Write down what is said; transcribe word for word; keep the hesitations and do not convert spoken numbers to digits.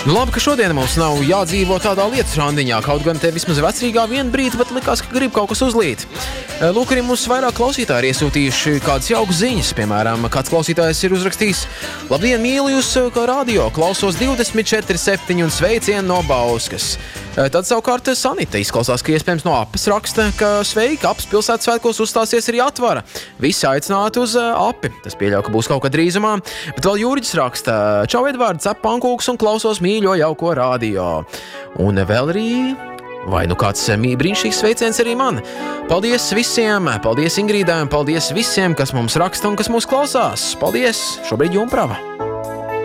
Nu, labi, ka šodien mums nav jādzīvo tādā lietas randiņā, kaut gan te vismaz vecrīgā vienu brīdi, bet likās, ka grib kaut kas uzlīt. Lūk, arī mums vairāk klausītāji ir iesūtījuši kādas jaukas ziņas. Piemēram, kāds klausītājs ir uzrakstījis: labdien, mīlu jūs kā radio, klausos divdesmit četri septiņi un sveicienu no Bauskas. Tad savukārt Sanita izklausās, ka iespējams no Apes raksta, ka sveiki, Apes pilsētas svētkos uzstāsies arī Atvara. Visi aicināti uz Api. Tas pieļauj, ka būs kaut kad drīzumā. Bet vēl Jūriģis raksta: čau, Edvards, cep pankūks un klausos mīļo jauko radio. Un vēl arī... vai nu kāds brīnišķīgs sveiciens arī man. Paldies visiem, paldies Ingrīdai un paldies visiem, kas mums raksta un kas mūs klausās. Paldies, šobrīd Jumprava.